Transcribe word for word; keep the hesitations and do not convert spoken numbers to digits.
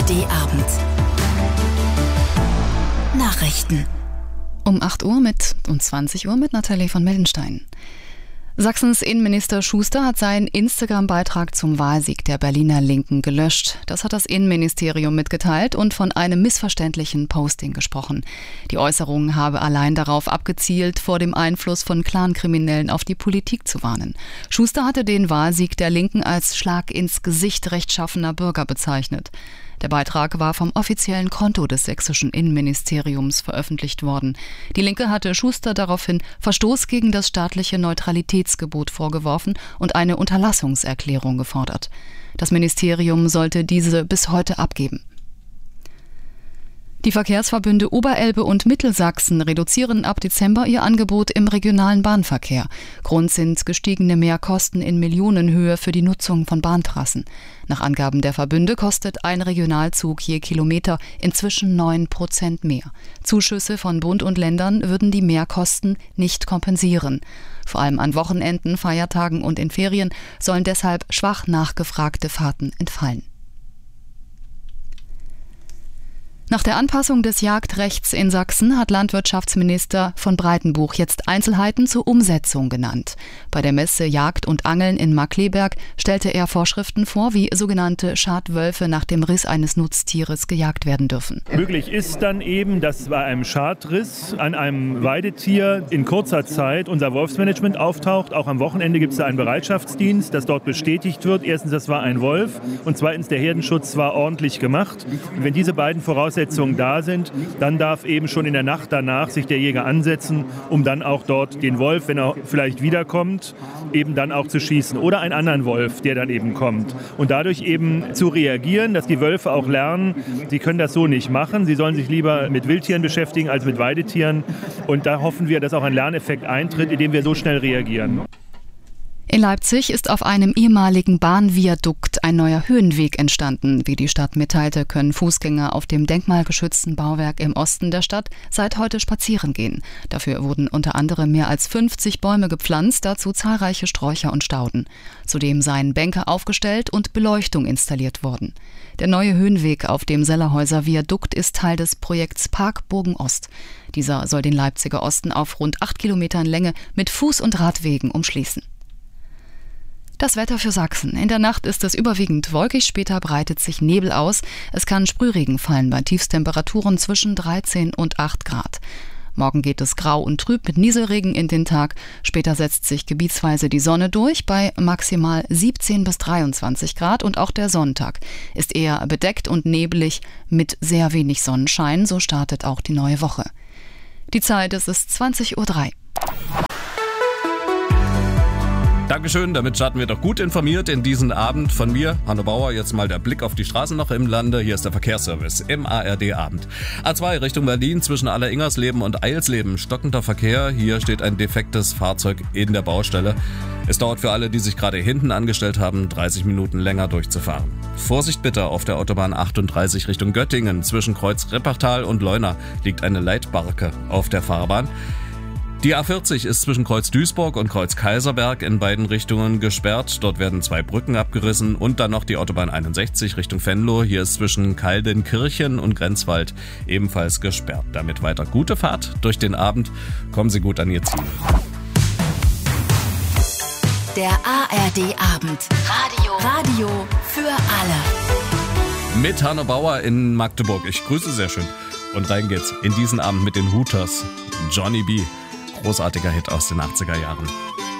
D-Abend. Nachrichten. Um acht Uhr mit und zwanzig Uhr mit Nathalie von Meldenstein. Sachsens Innenminister Schuster hat seinen Instagram-Beitrag zum Wahlsieg der Berliner Linken gelöscht. Das hat das Innenministerium mitgeteilt und von einem missverständlichen Posting gesprochen. Die Äußerung habe allein darauf abgezielt, vor dem Einfluss von Clankriminellen auf die Politik zu warnen. Schuster hatte den Wahlsieg der Linken als Schlag ins Gesicht rechtschaffener Bürger bezeichnet. Der Beitrag war vom offiziellen Konto des sächsischen Innenministeriums veröffentlicht worden. Die Linke hatte Schuster daraufhin Verstoß gegen das staatliche Neutralitätsgebot vorgeworfen und eine Unterlassungserklärung gefordert. Das Ministerium sollte diese bis heute abgeben. Die Verkehrsverbünde Oberelbe und Mittelsachsen reduzieren ab Dezember ihr Angebot im regionalen Bahnverkehr. Grund sind gestiegene Mehrkosten in Millionenhöhe für die Nutzung von Bahntrassen. Nach Angaben der Verbünde kostet ein Regionalzug je Kilometer inzwischen neun Prozent mehr. Zuschüsse von Bund und Ländern würden die Mehrkosten nicht kompensieren. Vor allem an Wochenenden, Feiertagen und in Ferien sollen deshalb schwach nachgefragte Fahrten entfallen. Nach der Anpassung des Jagdrechts in Sachsen hat Landwirtschaftsminister von Breitenbuch jetzt Einzelheiten zur Umsetzung genannt. Bei der Messe Jagd und Angeln in Markkleeberg stellte er Vorschriften vor, wie sogenannte Schadwölfe nach dem Riss eines Nutztieres gejagt werden dürfen. Möglich ist dann eben, dass bei einem Schadriss an einem Weidetier in kurzer Zeit unser Wolfsmanagement auftaucht. Auch am Wochenende gibt es da einen Bereitschaftsdienst, dass dort bestätigt wird. Erstens, das war ein Wolf und zweitens, der Herdenschutz war ordentlich gemacht. Und wenn diese beiden Voraussetzungen da sind, dann darf eben schon in der Nacht danach sich der Jäger ansetzen, um dann auch dort den Wolf, wenn er vielleicht wiederkommt, eben dann auch zu schießen oder einen anderen Wolf, der dann eben kommt. Und dadurch eben zu reagieren, dass die Wölfe auch lernen, sie können das so nicht machen, sie sollen sich lieber mit Wildtieren beschäftigen als mit Weidetieren. Und da hoffen wir, dass auch ein Lerneffekt eintritt, indem wir so schnell reagieren. In Leipzig ist auf einem ehemaligen Bahnviadukt ein neuer Höhenweg entstanden. Wie die Stadt mitteilte, können Fußgänger auf dem denkmalgeschützten Bauwerk im Osten der Stadt seit heute spazieren gehen. Dafür wurden unter anderem mehr als fünfzig Bäume gepflanzt, dazu zahlreiche Sträucher und Stauden. Zudem seien Bänke aufgestellt und Beleuchtung installiert worden. Der neue Höhenweg auf dem Sellerhäuser Viadukt ist Teil des Projekts Park Bogen Ost. Dieser soll den Leipziger Osten auf rund acht Kilometern Länge mit Fuß- und Radwegen umschließen. Das Wetter für Sachsen. In der Nacht ist es überwiegend wolkig, später breitet sich Nebel aus. Es kann Sprühregen fallen bei Tiefstemperaturen zwischen dreizehn und acht Grad. Morgen geht es grau und trüb mit Nieselregen in den Tag. Später setzt sich gebietsweise die Sonne durch bei maximal siebzehn bis dreiundzwanzig Grad und auch der Sonntag ist eher bedeckt und nebelig mit sehr wenig Sonnenschein. So startet auch die neue Woche. Die Zeit, es ist zwanzig Uhr drei. Dankeschön, damit starten wir doch gut informiert in diesen Abend. Von mir, Hanno Bauer, jetzt mal der Blick auf die Straßen noch im Lande. Hier ist der Verkehrsservice im A R D-Abend. A zwei Richtung Berlin zwischen Alleringersleben und Eilsleben. Stockender Verkehr. Hier steht ein defektes Fahrzeug in der Baustelle. Es dauert für alle, die sich gerade hinten angestellt haben, dreißig Minuten länger durchzufahren. Vorsicht bitte, auf der Autobahn achtunddreißig Richtung Göttingen. Zwischen Kreuz Reppertal und Leuna liegt eine Leitbarke auf der Fahrbahn. Die A vierzig ist zwischen Kreuz Duisburg und Kreuz Kaiserberg in beiden Richtungen gesperrt. Dort werden zwei Brücken abgerissen und dann noch die Autobahn einundsechzig Richtung Venlo. Hier ist zwischen Kaldenkirchen und Grenzwald ebenfalls gesperrt. Damit weiter gute Fahrt durch den Abend. Kommen Sie gut an Ihr Ziel. Der A R D-Abend. Radio. Radio für alle. Mit Hanno Bauer in Magdeburg. Ich grüße sehr schön. Und rein geht's in diesen Abend mit den Hooters. Johnny B. Großartiger Hit aus den achtziger Jahren.